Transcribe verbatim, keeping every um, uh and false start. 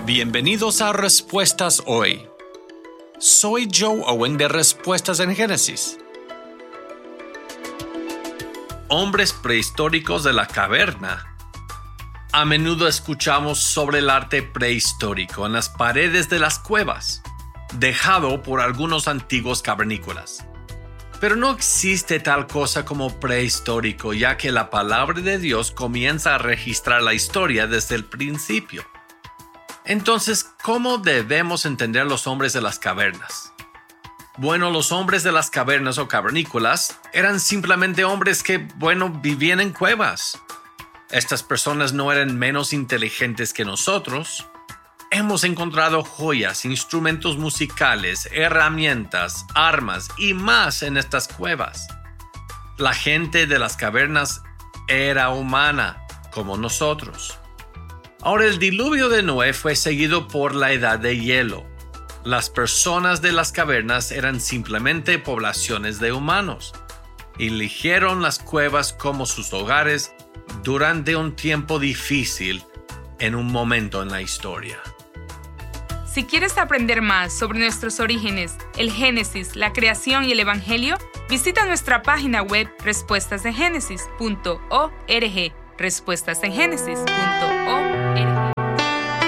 Bienvenidos a Respuestas Hoy. Soy Joe Owen de Respuestas en Génesis. Hombres prehistóricos de la caverna. A menudo escuchamos sobre el arte prehistórico en las paredes de las cuevas, dejado por algunos antiguos cavernícolas. Pero no existe tal cosa como prehistórico, ya que la palabra de Dios comienza a registrar la historia desde el principio. Entonces, ¿cómo debemos entender los hombres de las cavernas? Bueno, los hombres de las cavernas o cavernícolas eran simplemente hombres que, bueno, vivían en cuevas. Estas personas no eran menos inteligentes que nosotros. Hemos encontrado joyas, instrumentos musicales, herramientas, armas y más en estas cuevas. La gente de las cavernas era humana, como nosotros. Ahora, el diluvio de Noé fue seguido por la edad de hielo. Las personas de las cavernas eran simplemente poblaciones de humanos. Eligieron las cuevas como sus hogares durante un tiempo difícil en un momento en la historia. Si quieres aprender más sobre nuestros orígenes, el Génesis, la creación y el Evangelio, visita nuestra página web respuestas en génesis punto org, respuestas en génesis punto org.